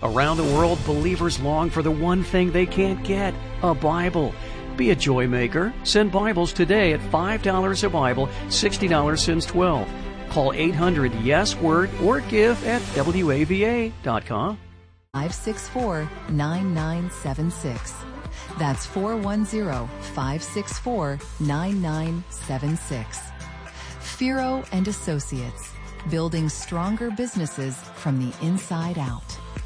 Around the world, believers long for the one thing they can't get, a Bible. Be a joy maker. Send Bibles today at $5 a Bible, $60 since 12. Call 800-YES-WORD or give at WAVA.com. 564-9976. That's 410-564-9976. Firo and Associates, building stronger businesses from the inside out.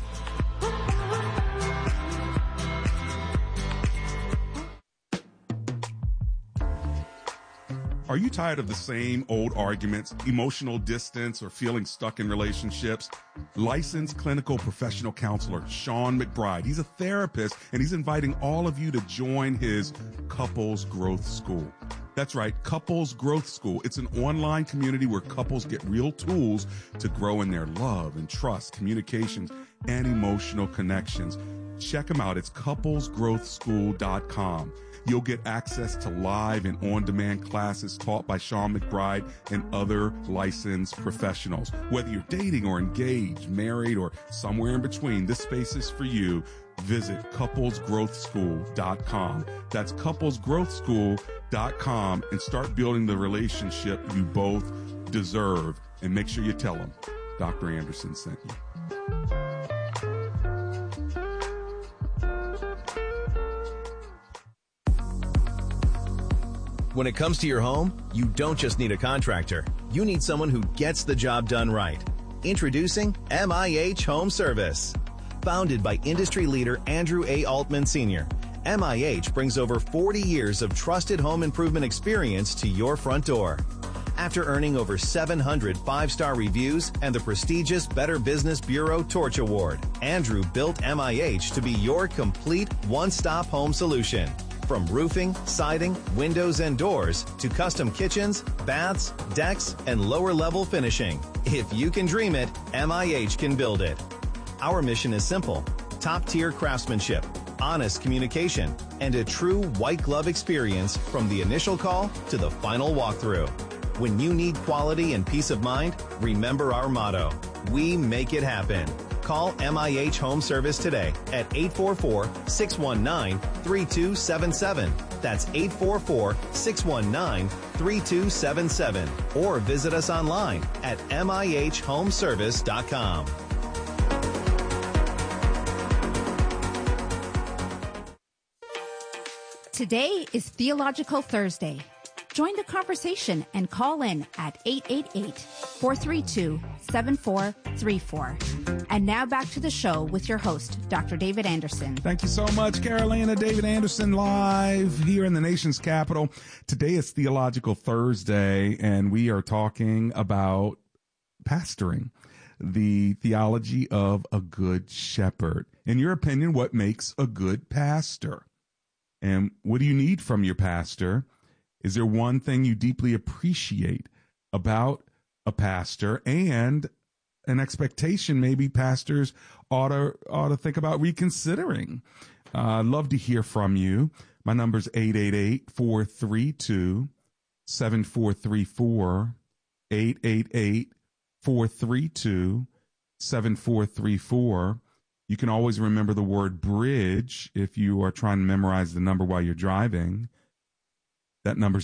Are you tired of the same old arguments, emotional distance, or feeling stuck in relationships? Licensed clinical professional counselor Sean McBride, he's a therapist, and he's inviting all of you to join his Couples Growth School. That's right, Couples Growth School. It's an online community where couples get real tools to grow in their love and trust, communications, and emotional connections. Check them out. It's couplesgrowthschool.com. You'll get access to live and on-demand classes taught by Sean McBride and other licensed professionals. Whether you're dating or engaged, married, or somewhere in between, this space is for you. Visit couplesgrowthschool.com. That's couplesgrowthschool.com and start building the relationship you both deserve. And make sure you tell them Dr. Anderson sent you. When it comes to your home, you don't just need a contractor. You need someone who gets the job done right. Introducing MIH Home Service. Founded by industry leader Andrew A. Altman Sr., MIH brings over 40 years of trusted home improvement experience to your front door. After earning over 700 five-star reviews and the prestigious Better Business Bureau Torch Award, Andrew built MIH to be your complete one-stop home solution. From roofing, siding, windows, and doors to custom kitchens, baths, decks, and lower-level finishing. If you can dream it, MIH can build it. Our mission is simple: top-tier craftsmanship, honest communication, and a true white-glove experience from the initial call to the final walkthrough. When you need quality and peace of mind, remember our motto: we make it happen. Call MIH Home Service today at 844-619-3277. That's 844-619-3277. Or visit us online at mihhomeservice.com. Today is Theological Thursday. Join the conversation and call in at 888-432-7434. And now back to the show with your host, Dr. David Anderson. Thank you so much, Carolina. David Anderson live here in the nation's capital. Today is Theological Thursday, and we are talking about pastoring, the theology of a good shepherd. In your opinion, what makes a good pastor? And what do you need from your pastor? Is there one thing you deeply appreciate about a pastor, and an expectation maybe pastors ought to think about reconsidering? I'd love to hear from you. My number's 888-432-7434, 888-432-7434. You can always remember the word bridge if you are trying to memorize the number while you're driving. That number's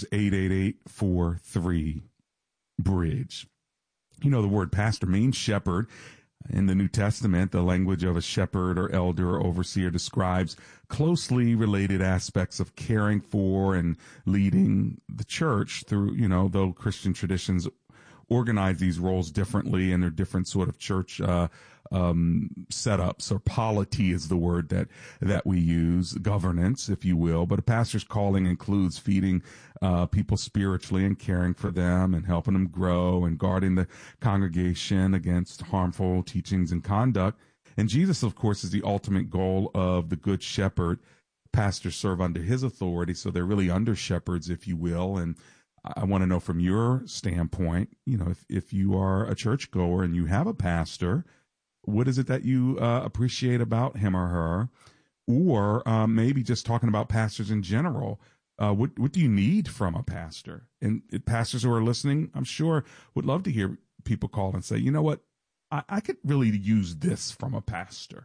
888-43-BRIDGE. You know, the word pastor means shepherd. In the New Testament, the language of a shepherd or elder or overseer describes closely related aspects of caring for and leading the church through, though Christian traditions organize these roles differently, and they're different sort of church setups, or polity is the word that we use, governance, if you will. But a pastor's calling includes feeding people spiritually and caring for them and helping them grow and guarding the congregation against harmful teachings and conduct. And Jesus, of course, is the ultimate goal of the Good Shepherd. Pastors serve under his authority, so they're really under shepherds, if you will. And I want to know from your standpoint, if you are a churchgoer and you have a pastor, what is it that you appreciate about him or her? Or maybe just talking about pastors in general. What do you need from a pastor? And pastors who are listening, I'm sure, would love to hear people call and say, you know what, I could really use this from a pastor.